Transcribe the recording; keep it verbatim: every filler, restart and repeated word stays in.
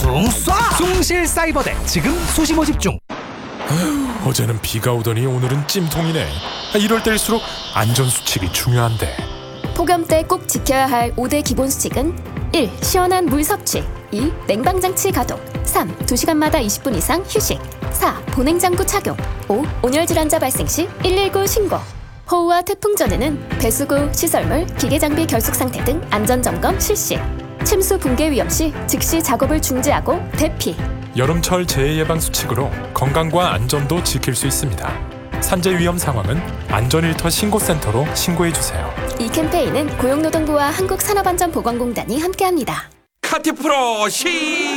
숭 쏴! 숭실사이버대 지금 수시 모집 중. 어제는 비가 오더니 오늘은 찜통이네. 이럴 때일수록 안전수칙이 중요한데. 폭염 때 꼭 지켜야 할 오 대 기본 수칙은 일. 시원한 물 섭취. 이. 냉방장치 가동. 삼. 두 시간마다 이십 분 이상 휴식. 사. 보냉장구 착용. 오. 온열질환자 발생 시 일일구 신고. 호우와 태풍 전에는 배수구, 시설물, 기계장비 결속 상태 등 안전점검 실시. 침수 붕괴 위험 시 즉시 작업을 중지하고 대피. 여름철 재해 예방 수칙으로 건강과 안전도 지킬 수 있습니다. 산재 위험 상황은 안전일터 신고센터로 신고해 주세요. 이 캠페인은 고용노동부와 한국산업안전보건공단이 함께합니다. 카티프로 시